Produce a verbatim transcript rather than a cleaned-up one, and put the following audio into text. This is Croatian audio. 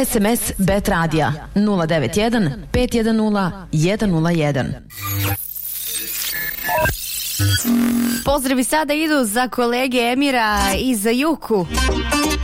S M S Bet Radija nula devet jedan pet jedan nula jedan nula jedan. Pozdravi sada idu za kolege Emira i za Juku.